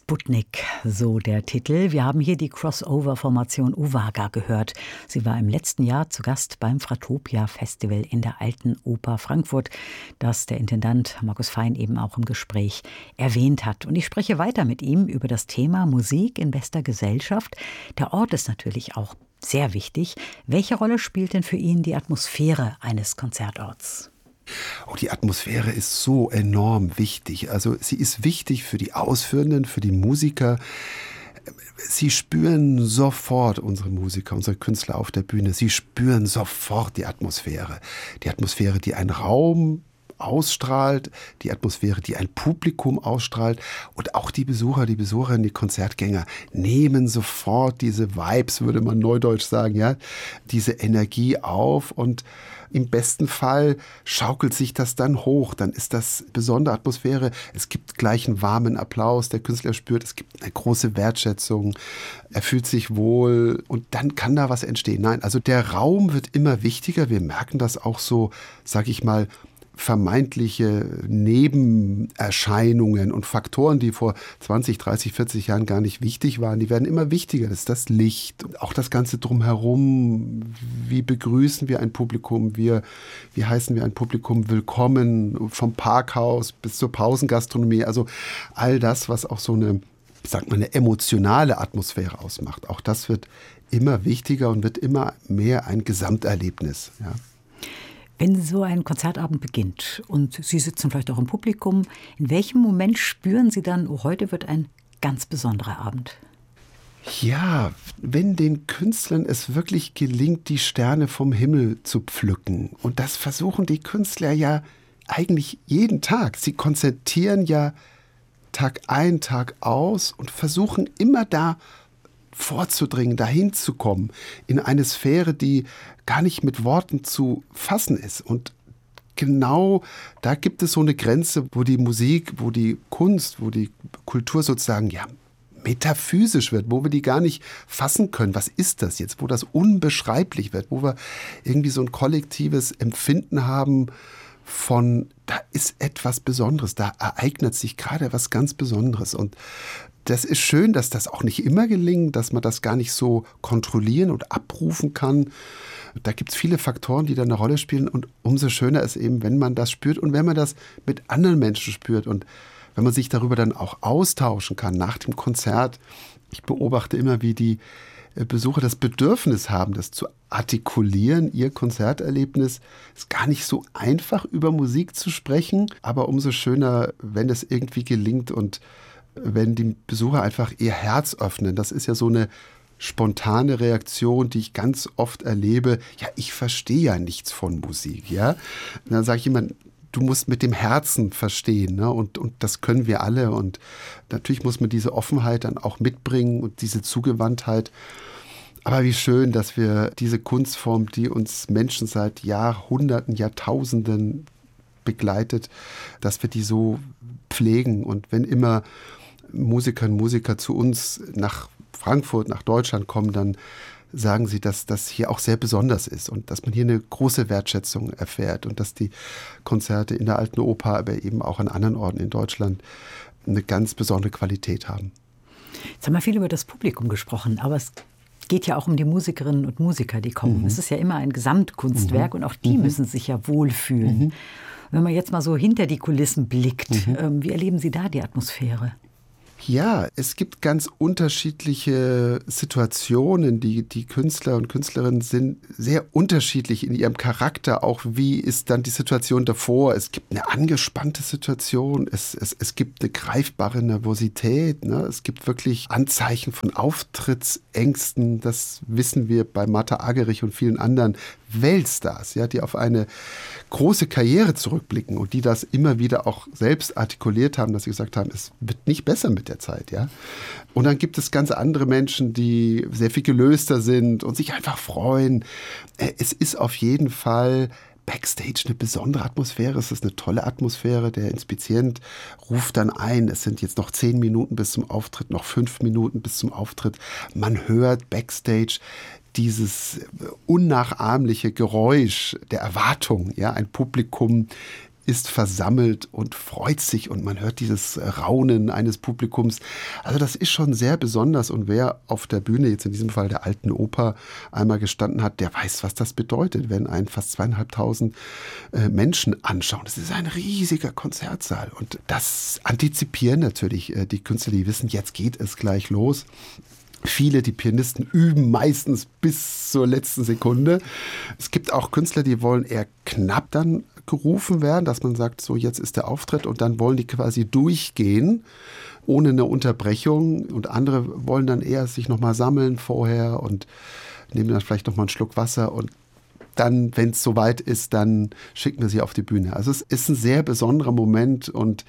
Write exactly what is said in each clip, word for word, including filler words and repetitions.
Sputnik, so der Titel. Wir haben hier die Crossover-Formation Uwaga gehört. Sie war im letzten Jahr zu Gast beim Fratopia-Festival in der Alten Oper Frankfurt, das der Intendant Markus Fein eben auch im Gespräch erwähnt hat. Und ich spreche weiter mit ihm über das Thema Musik in bester Gesellschaft. Der Ort ist natürlich auch sehr wichtig. Welche Rolle spielt denn für ihn die Atmosphäre eines Konzertorts? Oh, die Atmosphäre ist so enorm wichtig. Also sie ist wichtig für die Ausführenden, für die Musiker. Sie spüren sofort, unsere Musiker, unsere Künstler auf der Bühne, sie spüren sofort die Atmosphäre. Die Atmosphäre, die ein Raum ausstrahlt, die Atmosphäre, die ein Publikum ausstrahlt, und auch die Besucher, die Besucherinnen, die Konzertgänger nehmen sofort diese Vibes, würde man neudeutsch sagen, ja, diese Energie auf, und im besten Fall schaukelt sich das dann hoch. Dann ist das besondere Atmosphäre. Es gibt gleich einen warmen Applaus. Der Künstler spürt, es gibt eine große Wertschätzung. Er fühlt sich wohl, und dann kann da was entstehen. Nein, also der Raum wird immer wichtiger. Wir merken das auch so, sag ich mal, vermeintliche Nebenerscheinungen und Faktoren, die vor zwanzig, dreißig, vierzig Jahren gar nicht wichtig waren, die werden immer wichtiger. Das ist das Licht und auch das Ganze drumherum. Wie begrüßen wir ein Publikum? Wir, wie heißen wir ein Publikum willkommen? Vom Parkhaus bis zur Pausengastronomie. Also all das, was auch so eine, sagt man, eine emotionale Atmosphäre ausmacht. Auch das wird immer wichtiger und wird immer mehr ein Gesamterlebnis, ja. Wenn so ein Konzertabend beginnt und Sie sitzen vielleicht auch im Publikum, in welchem Moment spüren Sie dann, oh, heute wird ein ganz besonderer Abend? Ja, wenn den Künstlern es wirklich gelingt, die Sterne vom Himmel zu pflücken. Und das versuchen die Künstler ja eigentlich jeden Tag. Sie konzertieren ja Tag ein, Tag aus und versuchen immer da vorzudringen, dahin zu kommen, in eine Sphäre, die gar nicht mit Worten zu fassen ist. Und genau da gibt es so eine Grenze, wo die Musik, wo die Kunst, wo die Kultur sozusagen ja metaphysisch wird, wo wir die gar nicht fassen können. Was ist das jetzt? Wo das unbeschreiblich wird, wo wir irgendwie so ein kollektives Empfinden haben von, da ist etwas Besonderes, da ereignet sich gerade was ganz Besonderes. Und das ist schön, dass das auch nicht immer gelingt, dass man das gar nicht so kontrollieren und abrufen kann. Da gibt es viele Faktoren, die da eine Rolle spielen, und umso schöner ist eben, wenn man das spürt und wenn man das mit anderen Menschen spürt und wenn man sich darüber dann auch austauschen kann nach dem Konzert. Ich beobachte immer, wie die Besucher das Bedürfnis haben, das zu artikulieren, ihr Konzerterlebnis. Ist gar nicht so einfach, über Musik zu sprechen, aber umso schöner, wenn es irgendwie gelingt und wenn die Besucher einfach ihr Herz öffnen. Das ist ja so eine spontane Reaktion, die ich ganz oft erlebe. Ja, ich verstehe ja nichts von Musik, ja. Und dann sage ich immer, du musst mit dem Herzen verstehen, ne? Und, und das können wir alle. Und natürlich muss man diese Offenheit dann auch mitbringen und diese Zugewandtheit. Aber wie schön, dass wir diese Kunstform, die uns Menschen seit Jahrhunderten, Jahrtausenden begleitet, dass wir die so pflegen. Und wenn immer Musikerinnen und Musiker zu uns nach Frankfurt, nach Deutschland kommen, dann sagen sie, dass das hier auch sehr besonders ist und dass man hier eine große Wertschätzung erfährt und dass die Konzerte in der Alten Oper, aber eben auch an anderen Orten in Deutschland eine ganz besondere Qualität haben. Jetzt haben wir viel über das Publikum gesprochen, aber es geht ja auch um die Musikerinnen und Musiker, die kommen. Mhm. Es ist ja immer ein Gesamtkunstwerk, mhm. und auch die mhm. müssen sich ja wohlfühlen. Mhm. Wenn man jetzt mal so hinter die Kulissen blickt, mhm. ähm, wie erleben Sie da die Atmosphäre? Ja, es gibt ganz unterschiedliche Situationen. Die, die Künstler und Künstlerinnen sind sehr unterschiedlich in ihrem Charakter. Auch wie ist dann die Situation davor? Es gibt eine angespannte Situation. Es, es, es gibt eine greifbare Nervosität. Ne? Es gibt wirklich Anzeichen von Auftrittsängsten. Das wissen wir bei Martha Argerich und vielen anderen Weltstars, ja, die auf eine große Karriere zurückblicken und die das immer wieder auch selbst artikuliert haben, dass sie gesagt haben, es wird nicht besser mit der Zeit, ja. Und dann gibt es ganz andere Menschen, die sehr viel gelöster sind und sich einfach freuen. Es ist auf jeden Fall Backstage eine besondere Atmosphäre, es ist eine tolle Atmosphäre. Der Inspizient ruft dann ein, es sind jetzt noch zehn Minuten bis zum Auftritt, noch fünf Minuten bis zum Auftritt. Man hört Backstage dieses unnachahmliche Geräusch der Erwartung, ja, ein Publikum ist versammelt und freut sich und man hört dieses Raunen eines Publikums. Also das ist schon sehr besonders und wer auf der Bühne, jetzt in diesem Fall der Alten Oper, einmal gestanden hat, der weiß, was das bedeutet, wenn ein fast zweieinhalbtausend äh, Menschen anschauen. Das ist ein riesiger Konzertsaal und das antizipieren natürlich äh, die Künstler, die wissen, jetzt geht es gleich los. Viele, die Pianisten, üben meistens bis zur letzten Sekunde. Es gibt auch Künstler, die wollen eher knapp dann gerufen werden, dass man sagt, so jetzt ist der Auftritt und dann wollen die quasi durchgehen, ohne eine Unterbrechung. Und andere wollen dann eher sich nochmal sammeln vorher und nehmen dann vielleicht nochmal einen Schluck Wasser und dann, wenn es soweit ist, dann schicken wir sie auf die Bühne. Also es ist ein sehr besonderer Moment und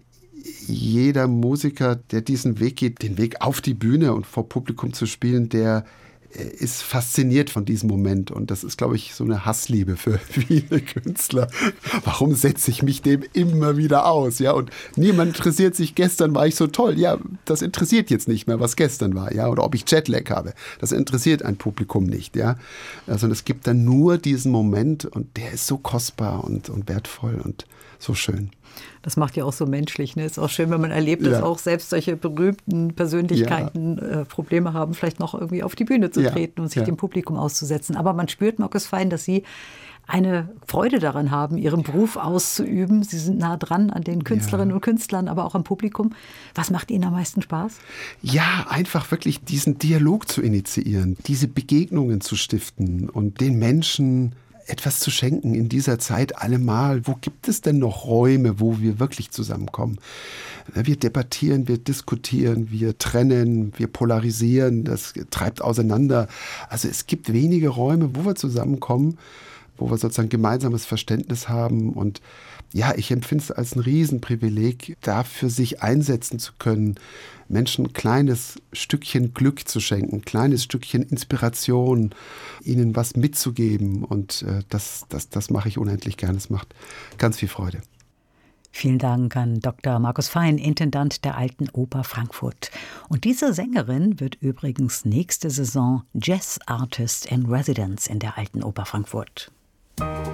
jeder Musiker, der diesen Weg geht, den Weg auf die Bühne und vor Publikum zu spielen, der ist fasziniert von diesem Moment. Und das ist, glaube ich, so eine Hassliebe für viele Künstler. Warum setze ich mich dem immer wieder aus? Ja, und niemand interessiert sich, gestern war ich so toll. Ja, das interessiert jetzt nicht mehr, was gestern war. Ja, oder ob ich Jetlag habe. Das interessiert ein Publikum nicht. Ja, also es gibt dann nur diesen Moment und der ist so kostbar und, und wertvoll und so schön. Das macht ja auch so menschlich. Ne? Ist auch schön, wenn man erlebt, dass ja. auch selbst solche berühmten Persönlichkeiten ja. äh, Probleme haben, vielleicht noch irgendwie auf die Bühne zu ja. treten und sich ja. dem Publikum auszusetzen. Aber man spürt, Markus Fein, dass Sie eine Freude daran haben, Ihren Beruf auszuüben. Sie sind nah dran an den Künstlerinnen ja. und Künstlern, aber auch am Publikum. Was macht Ihnen am meisten Spaß? Ja, einfach wirklich diesen Dialog zu initiieren, diese Begegnungen zu stiften und den Menschen etwas zu schenken in dieser Zeit allemal. Wo gibt es denn noch Räume, wo wir wirklich zusammenkommen? Wir debattieren, wir diskutieren, wir trennen, wir polarisieren, das treibt auseinander. Also es gibt wenige Räume, wo wir zusammenkommen, wo wir sozusagen gemeinsames Verständnis haben. Und ja, ich empfinde es als ein Riesenprivileg, dafür sich einsetzen zu können, Menschen ein kleines Stückchen Glück zu schenken, ein kleines Stückchen Inspiration, ihnen was mitzugeben. Und äh, das, das, das mache ich unendlich gern. Es macht ganz viel Freude. Vielen Dank an Doktor Markus Fein, Intendant der Alten Oper Frankfurt. Und diese Sängerin wird übrigens nächste Saison Jazz Artist in Residence in der Alten Oper Frankfurt.